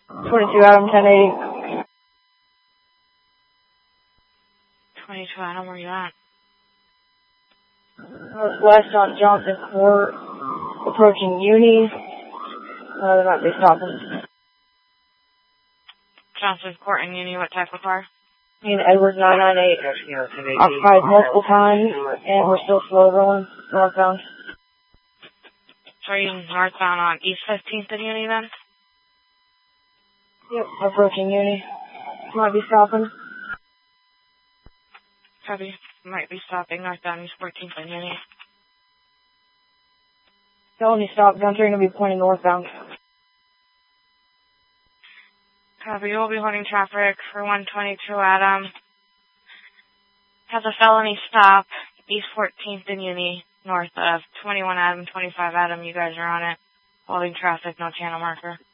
22 Adam, 1080. 22 Adam, where you at? West on Johnson Court, approaching Uni. They might be stopping. Johnson Court and Uni, what type of car? Edwards 998. Occupied multiple times, and we're still slow rolling northbound. So are you northbound on East 15th and Uni then? Yep, approaching Uni. Might be stopping. Copy. Might be stopping northbound East 14th and Uni. Telling you stop, guns are going to be pointing northbound. Copy. We'll be holding traffic for 122 Adam. Has a felony stop, East 14th and Uni, north of 21 Adam, 25 Adam. You guys are on it. Holding traffic, no channel marker.